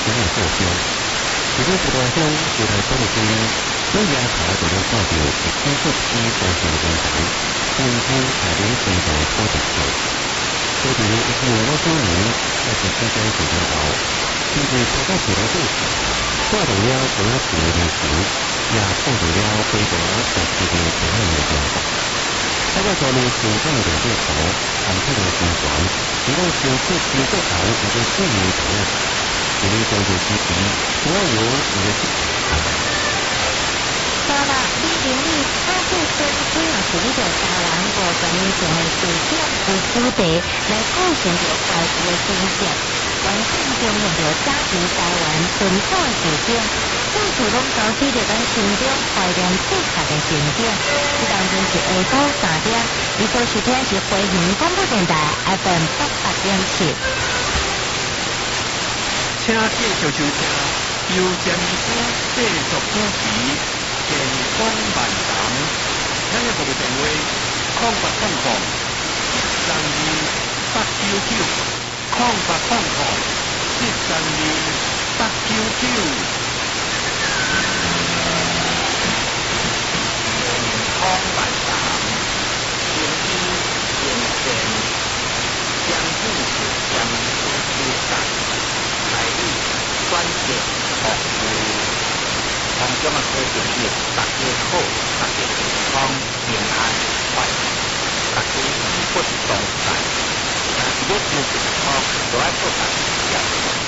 主要故乡。如果不断乡就来多的声音，所以查到了报道是天福区高雄的电台，今天台北现在拖地球。所以2005年开始参加这个后，甚至参加起来故事，带动了主要企业的行，也创造了规模和企业平衡的变化。大家在面前看到的这头，看出了循环，一个是自己不好，一个自己不好，一个叫做自己，所有一个自己。 好啦，李经理，我是说，主要是你着台湾5十年前的事情为主题来构成着外部的形象，完整中用着早期台湾本土的事情，到处拢交织着咱心中怀念出发的情景。这当中是下晡3点，你所收听是回云广播电台 FM 88.7。 请继续收听由江苏制作主持健康漫谈，咱的服务电话0800-899-899。健康漫谈，中医健健，江苏是江苏出产，来自专业服务。当中的推荐是大家好，大家健康平安快乐，大家不动产。但是要有健康，就要做大事。